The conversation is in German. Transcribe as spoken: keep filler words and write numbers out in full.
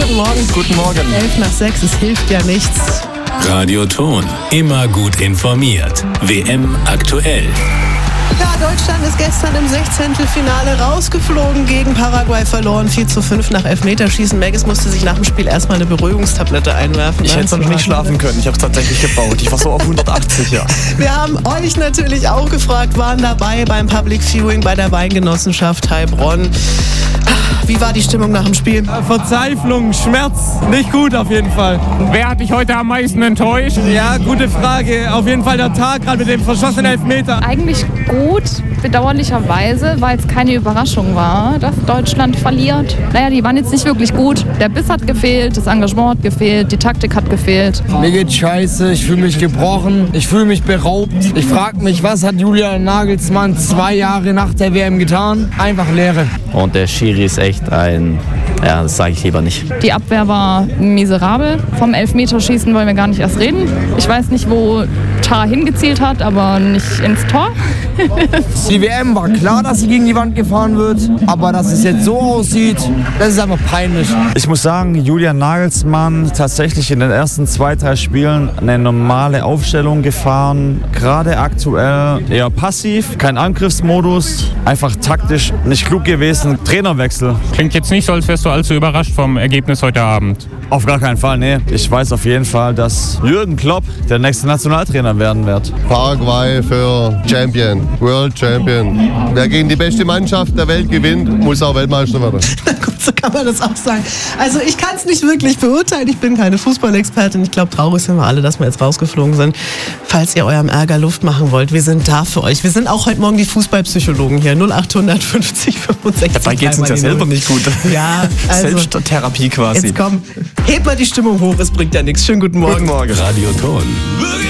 guten Morgen. Guten Morgen. elf nach sechs, es hilft ja nichts. Radio Ton, immer gut informiert. W M aktuell. Ja, Deutschland ist gestern im Sechzehntelfinale rausgeflogen, gegen Paraguay verloren, vier zu fünf nach Elfmeterschießen. Maggis musste sich nach dem Spiel erstmal eine Beruhigungstablette einwerfen. Ich hätte noch nicht schlafen können, ich habe es tatsächlich gebraucht. Ich war so auf hundertachtzig, ja. Wir haben euch natürlich auch gefragt, waren dabei beim Public Viewing bei der Weingenossenschaft Heilbronn. Wie war die Stimmung nach dem Spiel? Verzweiflung, Schmerz, nicht gut auf jeden Fall. Wer hat dich heute am meisten enttäuscht? Ja, gute Frage. Auf jeden Fall der Tag, gerade mit dem verschossenen Elfmeter. Eigentlich gut, bedauerlicherweise, weil es keine Überraschung war, dass Deutschland verliert. Naja, die waren jetzt nicht wirklich gut. Der Biss hat gefehlt, das Engagement hat gefehlt, die Taktik hat gefehlt. Mir geht's scheiße, ich fühle mich gebrochen, ich fühle mich beraubt. Ich frage mich, was hat Julian Nagelsmann zwei Jahre nach der W M getan? Einfach Leere. Und der Schiri ist echt ein, ja, das sage ich lieber nicht. Die Abwehr war miserabel. Vom Elfmeterschießen wollen wir gar nicht erst reden. Ich weiß nicht, wo Tar hingezielt hat, aber nicht ins Tor. Die W M war klar, dass sie gegen die Wand gefahren wird, aber dass es jetzt so aussieht, das ist einfach peinlich. Ich muss sagen, Julian Nagelsmann tatsächlich in den ersten zwei, drei Spielen eine normale Aufstellung gefahren. Gerade aktuell eher passiv, kein Angriffsmodus, einfach taktisch nicht klug gewesen. Trainerwechsel. Klingt jetzt nicht so, als wärst du allzu überrascht vom Ergebnis heute Abend. Auf gar keinen Fall, nee. Ich weiß auf jeden Fall, dass Jürgen Klopp der nächste Nationaltrainer werden wird. Paraguay für Champion, World Champion. Wer gegen die beste Mannschaft der Welt gewinnt, muss auch Weltmeister werden. Na gut, so kann man das auch sagen. Also ich kann es nicht wirklich beurteilen, ich bin keine Fußballexpertin. Ich glaube, traurig sind wir alle, dass wir jetzt rausgeflogen sind. Falls ihr eurem Ärger Luft machen wollt, wir sind da für euch. Wir sind auch heute Morgen die Fußballpsychologen hier. null acht fünfzig fünfundsechzig. Dabei geht es uns ja selber nicht gut. Ja, also Selbsttherapie quasi. Jetzt komm, hebt mal die Stimmung hoch, es bringt ja nichts. Schönen guten Morgen. Guten Morgen. Radio Ton.